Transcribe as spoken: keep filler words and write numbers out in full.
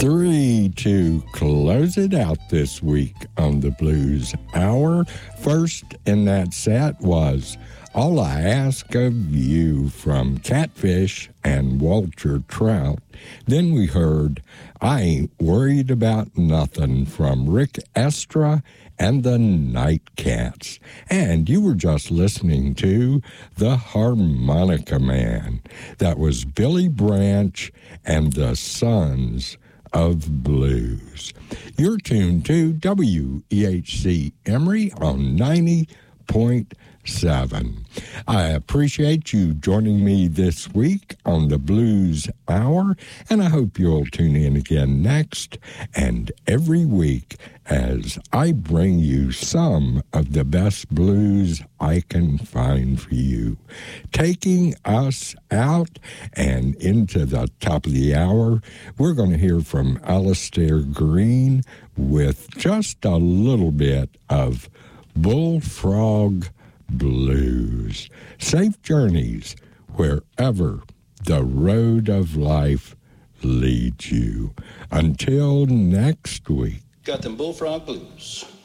Three to close it out this week on the Blues Hour. First in that set was All I Ask of You from Catfish and Walter Trout. Then we heard I Ain't Worried About Nothing from Rick Estra and the Nightcats. And you were just listening to The Harmonica Man. That was Billy Branch and the Sons of Blues. You're tuned to W E H C Emory on ninety point seven. I appreciate you joining me this week on the Blues Hour, and I hope you'll tune in again next and every week as I bring you some of the best blues I can find for you. Taking us out and into the top of the hour, we're going to hear from Alistair Green with just a little bit of Bullfrog Blues. Safe journeys wherever the road of life leads you. Until next week. Got them Bullfrog Blues.